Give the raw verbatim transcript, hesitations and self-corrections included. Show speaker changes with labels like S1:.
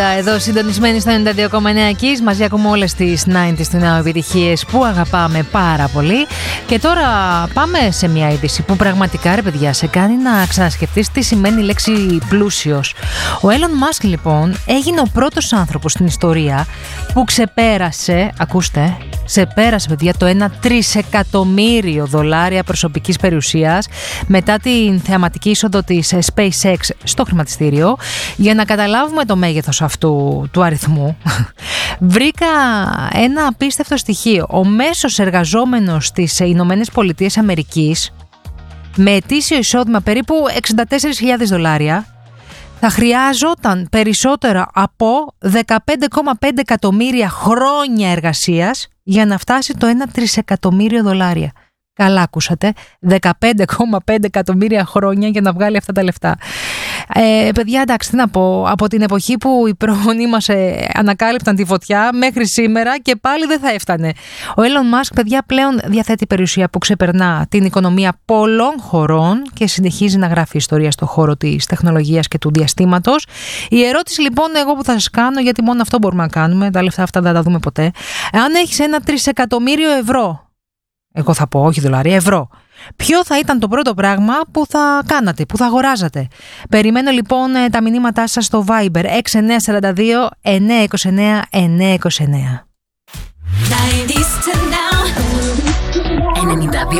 S1: Εδώ συντονισμένοι στο ενενήντα δύο κόμμα εννέα Kiss, μαζί ακούμε όλες τις ενενήντα του νέου επιτυχίες που αγαπάμε πάρα πολύ. Και τώρα πάμε σε μια είδηση που πραγματικά, ρε παιδιά, σε κάνει να ξανασκεφτείς τι σημαίνει η λέξη πλούσιος. Ο Elon Musk λοιπόν έγινε ο πρώτος άνθρωπος στην ιστορία που ξεπέρασε, ακούστε, ξεπέρασε παιδιά το ένα τρισεκατομμύριο δολάρια προσωπικής περιουσίας μετά την θεαματική είσοδο της SpaceX στο χρηματιστήριο. Για να καταλάβουμε το μέγεθος αυτού του αριθμού, βρήκα ένα απίστευτο στοιχείο. Ο μέσος εργαζόμενος στις Ηνωμένες Πολιτείες Αμερικής με ετήσιο εισόδημα περίπου εξήντα τέσσερις χιλιάδες δολάρια θα χρειάζονταν περισσότερα από δεκαπέντε κόμμα πέντε εκατομμύρια χρόνια εργασίας για να φτάσει το ένα τρισεκατομμύριο δολάρια. Καλά ακούσατε, δεκαπέντε κόμμα πέντε εκατομμύρια χρόνια για να βγάλει αυτά τα λεφτά. Ε, παιδιά, εντάξει, τι να πω, από την εποχή που οι πρόγονοί μας ε, ανακάλυπταν τη φωτιά μέχρι σήμερα και πάλι δεν θα έφτανε. Ο Elon Musk, παιδιά, πλέον διαθέτει περιουσία που ξεπερνά την οικονομία πολλών χωρών και συνεχίζει να γράφει ιστορία στον χώρο της τεχνολογίας και του διαστήματος. Η ερώτηση λοιπόν εγώ που θα σας κάνω, γιατί μόνο αυτό μπορούμε να κάνουμε, τα λεφτά αυτά δεν τα δούμε ποτέ, αν έχεις ένα τρισεκατομμύριο ευρώ, εγώ θα πω όχι δολάρια, ευρώ, ποιο θα ήταν το πρώτο πράγμα που θα κάνατε, που θα αγοράζατε? Περιμένω λοιπόν τα μηνύματά σας στο Viber έξι εννιά τέσσερα δύο εννιά δύο εννιά εννιά δύο εννιά. ενενήντα δύο